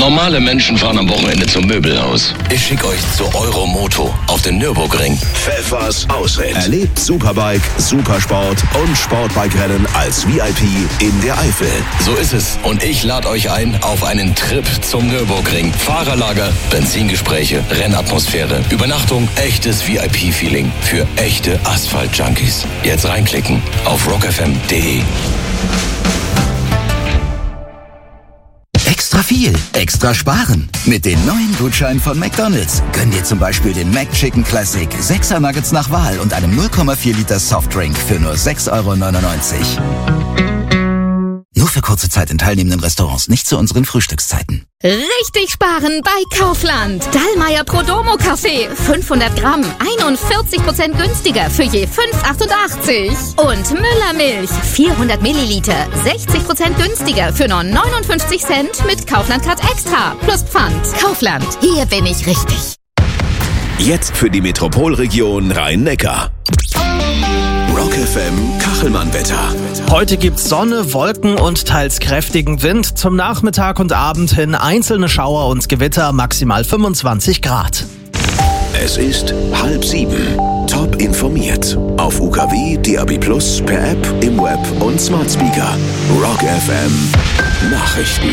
Normale Menschen fahren am Wochenende zum Möbelhaus. Ich schicke euch zu Euromoto auf den Nürburgring. Pfeffers Ausritt. Erlebt Superbike, Supersport und Sportbike-Rennen als VIP in der Eifel. So ist es. Und ich lade euch ein auf einen Trip zum Nürburgring. Fahrerlager, Benzingespräche, Rennatmosphäre, Übernachtung, echtes VIP-Feeling für echte Asphalt-Junkies. Jetzt reinklicken auf rockfm.de. Extra viel, extra sparen. Mit den neuen Gutscheinen von McDonald's. Gönn dir zum Beispiel den McChicken Classic, 6er Nuggets nach Wahl und einem 0,4 Liter Softdrink für nur 6,99 €. Nur für kurze Zeit in teilnehmenden Restaurants, nicht zu unseren Frühstückszeiten. Richtig sparen bei Kaufland. Dallmayr Prodomo Kaffee, 500 Gramm, 41% günstiger für je 5,88 €. Und Müller Milch, 400 Milliliter, 60% günstiger für nur 59 Cent mit Kaufland Card Extra plus Pfand. Kaufland, hier bin ich richtig. Jetzt für die Metropolregion Rhein-Neckar. Rock FM Kachelmann-Wetter. Heute gibt's Sonne, Wolken und teils kräftigen Wind. Zum Nachmittag und Abend hin einzelne Schauer und Gewitter, maximal 25 Grad. Es ist 6:30. Top informiert. Auf UKW, DAB+, per App, im Web und Smart Speaker. Rock FM Nachrichten.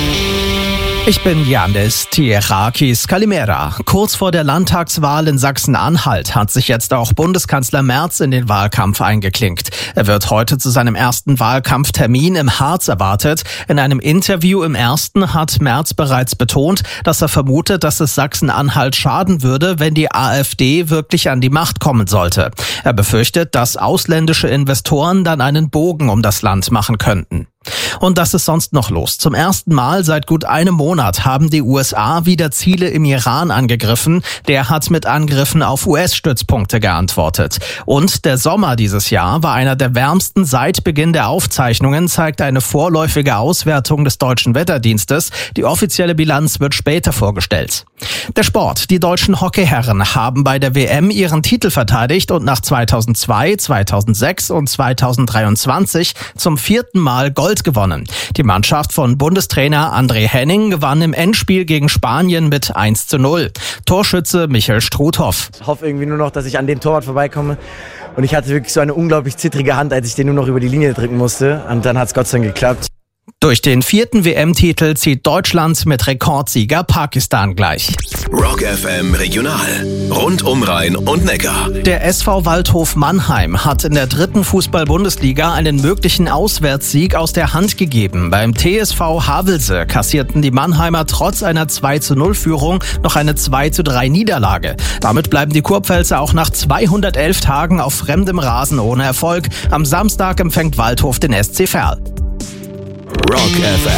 Ich bin Yannis Tierakis Kalimera. Kurz vor der Landtagswahl in Sachsen-Anhalt hat sich jetzt auch Bundeskanzler Merz in den Wahlkampf eingeklinkt. Er wird heute zu seinem ersten Wahlkampftermin im Harz erwartet. In einem Interview im Ersten hat Merz bereits betont, dass er vermutet, dass es Sachsen-Anhalt schaden würde, wenn die AfD wirklich an die Macht kommen sollte. Er befürchtet, dass ausländische Investoren dann einen Bogen um das Land machen könnten. Und das ist sonst noch los. Zum ersten Mal seit gut einem Monat haben die USA wieder Ziele im Iran angegriffen. Der hat mit Angriffen auf US-Stützpunkte geantwortet. Und der Sommer dieses Jahr war einer der wärmsten seit Beginn der Aufzeichnungen, zeigt eine vorläufige Auswertung des Deutschen Wetterdienstes. Die offizielle Bilanz wird später vorgestellt. Der Sport. Die deutschen Hockeyherren haben bei der WM ihren Titel verteidigt und nach 2002, 2006 und 2023 zum 4. Mal Gold gewonnen. Die Mannschaft von Bundestrainer André Henning gewann im Endspiel gegen Spanien mit 1:0. Torschütze Michael Struthoff. Ich hoffe irgendwie nur noch, dass ich an dem Torwart vorbeikomme. Und ich hatte wirklich so eine unglaublich zittrige Hand, als ich den nur noch über die Linie drücken musste. Und dann hat es Gott sei Dank geklappt. Durch den 4. WM-Titel zieht Deutschland mit Rekordsieger Pakistan gleich. Rock FM Regional. Rund um Rhein und Neckar. Der SV Waldhof Mannheim hat in der 3. Fußball-Bundesliga einen möglichen Auswärtssieg aus der Hand gegeben. Beim TSV Havelse kassierten die Mannheimer trotz einer 2:0-Führung noch eine 2:3-Niederlage. Damit bleiben die Kurpfälzer auch nach 211 Tagen auf fremdem Rasen ohne Erfolg. Am Samstag empfängt Waldhof den SC Verl. Rock FM.